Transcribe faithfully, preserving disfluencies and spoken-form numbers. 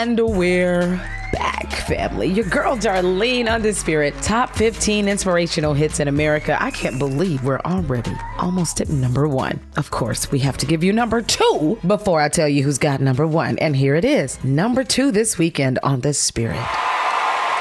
And we're back, family. Your girl Darlene Undisputed. Top fifteen inspirational hits in America. I can't believe we're already almost at number one. Of course, we have to give you number two before I tell you who's got number one. And here it is. Number two this weekend on The Spirit.